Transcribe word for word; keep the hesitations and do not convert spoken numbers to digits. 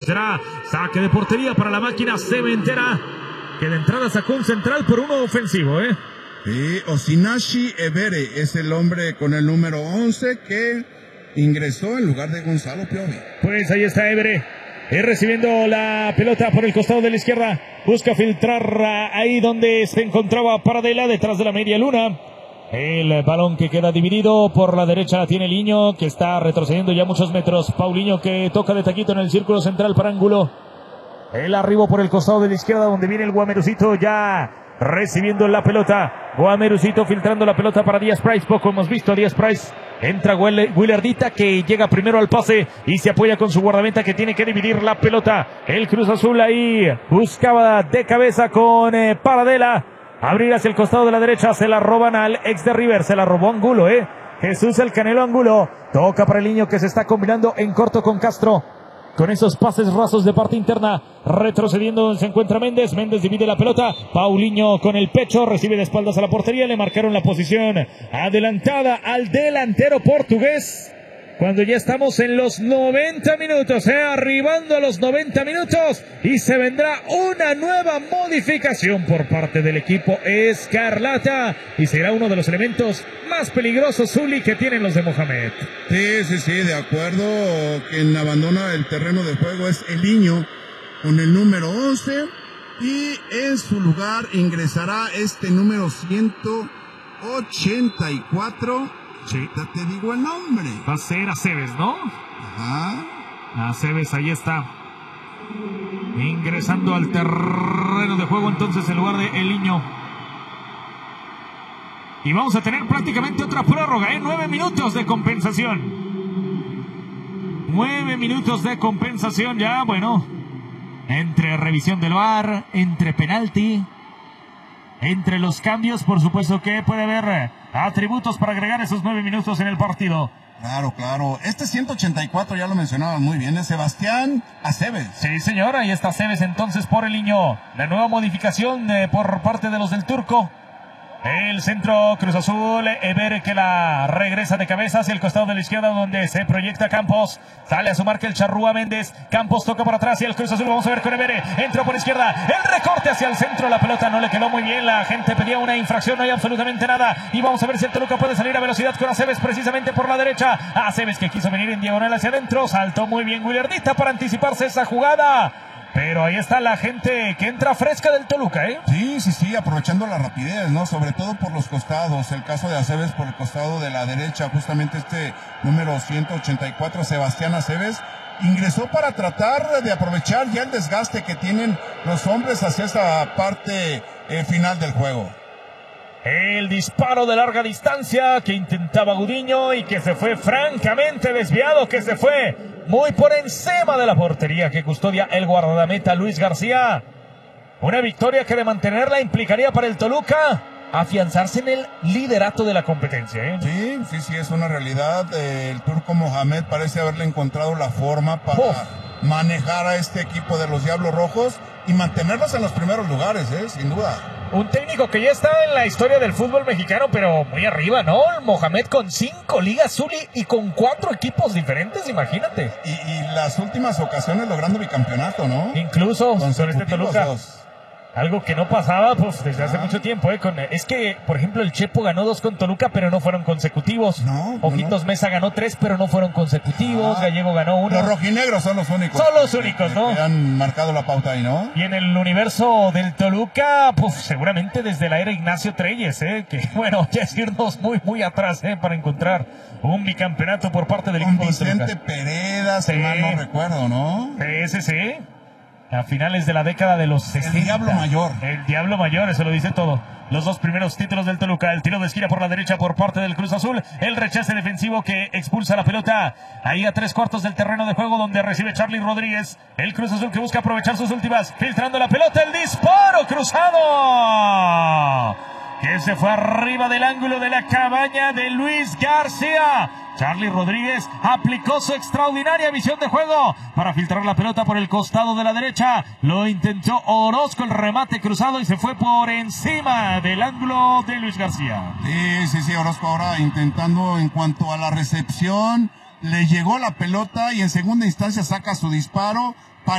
será saque de portería para la máquina cementera, que de entrada sacó un central por uno ofensivo, ¿eh? Sí, Osinashi Ebere es el hombre con el número once que ingresó en lugar de Gonzalo Piovi. Pues ahí está Ebere, eh, recibiendo la pelota por el costado de la izquierda. Busca filtrar ahí donde se encontraba Paradela, detrás de la media luna. El balón que queda dividido por la derecha tiene Liño, que está retrocediendo ya muchos metros. Paulinho, que toca de taquito en el círculo central para Ángulo. El arribo por el costado de la izquierda, donde viene el Guamerucito ya recibiendo la pelota. Guamerucito filtrando la pelota para Díaz Price. Poco hemos visto a Díaz Price. Entra Willardita, que llega primero al pase y se apoya con su guardameta, que tiene que dividir la pelota. El Cruz Azul ahí buscaba de cabeza con eh, Paradela. Abrir hacia el costado de la derecha, se la roban al ex de River, se la robó Angulo, eh. Jesús el Canelo Angulo, toca para el niño, que se está combinando en corto con Castro. Con esos pases rasos de parte interna, retrocediendo se encuentra Méndez. Méndez divide la pelota. Paulinho con el pecho, recibe de espaldas a la portería. Le marcaron la posición adelantada al delantero portugués. Cuando ya estamos en los noventa minutos, eh, arribando a los noventa minutos, y se vendrá una nueva modificación por parte del equipo Escarlata, y será uno de los elementos más peligrosos, Zuli, que tienen los de Mohamed. Sí, sí, sí, de acuerdo. Quien abandona el terreno de juego es Eliño con el número once, y en su lugar ingresará este número ciento ochenta y cuatro. Sí. Ya te digo el nombre. Va a ser Aceves, ¿no? Ajá. Aceves, ahí está. Ingresando al terreno de juego entonces en lugar de Eliño. Y vamos a tener prácticamente otra prórroga, ¿eh? Nueve minutos de compensación. Nueve minutos de compensación ya, bueno. Entre revisión del V A R, entre penalti, entre los cambios, por supuesto que puede haber atributos para agregar esos nueve minutos en el partido. Claro, claro. Este ciento ochenta y cuatro ya lo mencionaban muy bien, es Sebastián Aceves. Sí, señor, ahí está Aceves entonces por Eliño. La nueva modificación eh, por parte de los del Turco. El centro Cruz Azul, Eber, que la regresa de cabeza hacia el costado de la izquierda, donde se proyecta Campos. Sale a su marca el Charrúa Méndez. Campos toca por atrás y el Cruz Azul. Vamos a ver con Eber. Entró por izquierda. El recorte hacia el centro. La pelota no le quedó muy bien. La gente pedía una infracción. No hay absolutamente nada. Y vamos a ver si el Toluca puede salir a velocidad con Aceves precisamente por la derecha. Aceves, que quiso venir en diagonal hacia adentro. Saltó muy bien Willardita para anticiparse esa jugada. Pero ahí está la gente que entra fresca del Toluca, ¿eh? Sí, sí, sí, aprovechando la rapidez, ¿no? Sobre todo por los costados. El caso de Aceves por el costado de la derecha, justamente este número ciento ochenta y cuatro, Sebastián Aceves, ingresó para tratar de aprovechar ya el desgaste que tienen los hombres hacia esta parte eh, final del juego. El disparo de larga distancia que intentaba Gudiño y que se fue francamente desviado, que se fue muy por encima de la portería que custodia el guardameta Luis García. Una victoria que, de mantenerla, implicaría para el Toluca afianzarse en el liderato de la competencia, ¿eh? Sí, sí, sí, es una realidad. Eh, el turco Mohamed parece haberle encontrado la forma para Uf. manejar a este equipo de los Diablos Rojos y mantenerlos en los primeros lugares, ¿eh? Sin duda. Un técnico que ya está en la historia del fútbol mexicano, pero muy arriba, ¿no? El Mohamed con cinco ligas, Zuli, y con cuatro equipos diferentes, imagínate. Y, y las últimas ocasiones logrando bicampeonato, ¿no? Incluso con este Toluca. Dos. Algo que no pasaba pues, desde ah. hace mucho tiempo. ¿eh? Con, es que, por ejemplo, el Chepo ganó dos con Toluca, pero no fueron consecutivos. No, Ojitos no. Mesa ganó tres, pero no fueron consecutivos. Ah. Gallego ganó uno. Los rojinegros son los únicos. Son los únicos, ¿no? Que han marcado la pauta ahí, ¿no? Y en el universo del Toluca, pues seguramente desde la era Ignacio Treyes, ¿eh? Que, bueno, ya es irnos muy, muy atrás, ¿eh? Para encontrar un bicampeonato por parte del con equipo Vicente del Toluca. Pereda, si mal no recuerdo, ¿no? Sí, sí, sí. A finales de la década de los sesenta. El Diablo Mayor. El Diablo Mayor, eso lo dice todo. Los dos primeros títulos del Toluca. El tiro de esquina por la derecha por parte del Cruz Azul. El rechace defensivo que expulsa la pelota ahí a tres cuartos del terreno de juego, donde recibe Charlie Rodríguez. El Cruz Azul que busca aprovechar sus últimas. Filtrando la pelota. El disparo cruzado, que se fue arriba del ángulo de la cabaña de Luis García. Charlie Rodríguez aplicó su extraordinaria visión de juego para filtrar la pelota por el costado de la derecha. Lo intentó Orozco, el remate cruzado, y se fue por encima del ángulo de Luis García. Sí, sí, sí, Orozco ahora intentando en cuanto a la recepción. Le llegó la pelota y en segunda instancia saca su disparo.